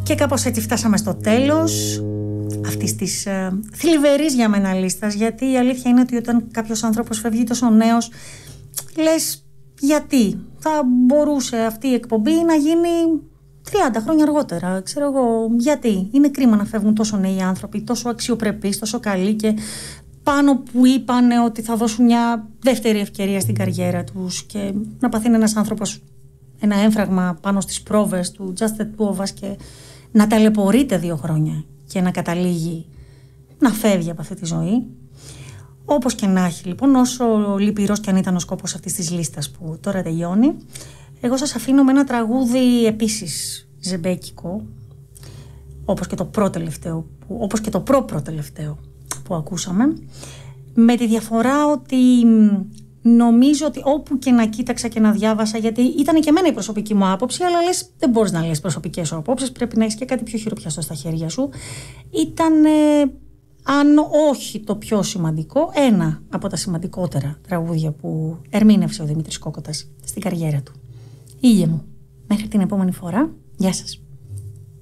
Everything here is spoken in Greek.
Και κάπως έτσι φτάσαμε στο τέλος αυτής της θλιβερής για μένα λίστας, γιατί η αλήθεια είναι ότι όταν κάποιος άνθρωπος φεύγει τόσο νέος, λες γιατί θα μπορούσε αυτή η εκπομπή να γίνει 30 χρόνια αργότερα, ξέρω εγώ, γιατί είναι κρίμα να φεύγουν τόσο νέοι άνθρωποι, τόσο αξιοπρεπείς, τόσο καλοί και πάνω που είπανε ότι θα δώσουν μια δεύτερη ευκαιρία στην καριέρα τους και να παθαίνει ένας άνθρωπος ένα έμφραγμα πάνω στις πρόβες του Just the Two of Us και να ταλαιπωρείται 2 χρόνια και να καταλήγει να φεύγει από αυτή τη ζωή. Όπως και να έχει λοιπόν, όσο λυπηρός και αν ήταν ο σκόπος αυτής της λίστας που τώρα τελειώνει, εγώ σας αφήνω με ένα τραγούδι επίσης ζεμπέκικο, όπως και το προπροτελευταίο που ακούσαμε, με τη διαφορά ότι νομίζω ότι όπου και να κοίταξα και να διάβασα, γιατί ήταν και εμένα η προσωπική μου άποψη, αλλά λες, δεν μπορείς να λες προσωπικές σου απόψεις, πρέπει να έχεις και κάτι πιο χειροπιαστό στα χέρια σου. Ήταν, αν όχι το πιο σημαντικό, ένα από τα σημαντικότερα τραγούδια που ερμήνευσε ο Δημήτρης Κόκοτας στην καριέρα του. Ήλιε μου. Μέχρι την επόμενη φορά. Γεια σας.